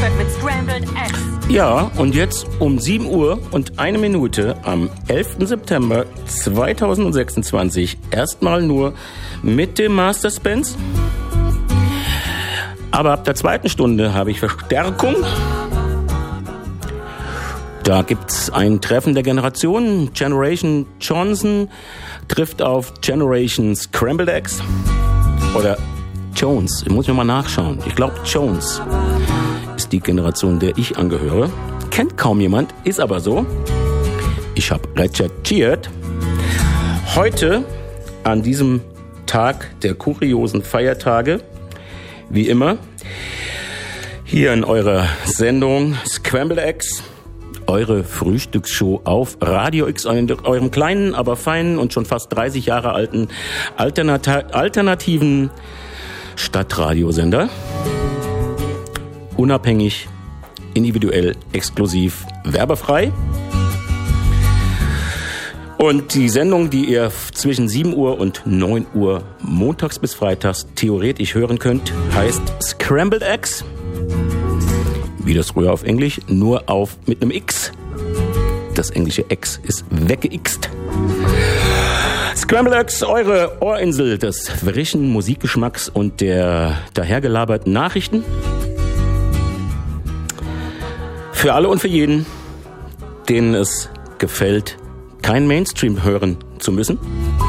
Frühstück mit Scrambled Eggs. Ja, und jetzt um 7 Uhr und 1 Minute am 11. September 2026 erstmal nur mit dem Master Spence. Aber ab der zweiten Stunde habe ich Verstärkung. Da gibt's ein Treffen der Generationen. Generation Johnson trifft auf Generation Scrambled Eggs. Oder Jones, ich muss mir mal nachschauen. Ich glaube, Jones ist die Generation, der ich angehöre. Kennt kaum jemand, ist aber so. Ich habe recherchiert. Heute, an diesem Tag der kuriosen Feiertage, wie immer, hier in eurer Sendung Scrambled Eggs, eure Frühstücksshow auf Radio X, eurem kleinen, aber feinen und schon fast 30 Jahre alten alternativen Stadtradiosender. Unabhängig, individuell, exklusiv, werbefrei. Und die Sendung, die ihr zwischen 7 Uhr und 9 Uhr montags bis freitags theoretisch hören könnt, heißt Scrambled Eggs. Wie das früher auf Englisch, nur mit einem X. Das englische X ist weggeixt. Scrambled Eggs, eure Ohrinsel des frischen Musikgeschmacks und der dahergelaberten Nachrichten. Für alle und für jeden, denen es gefällt, kein Mainstream hören zu müssen.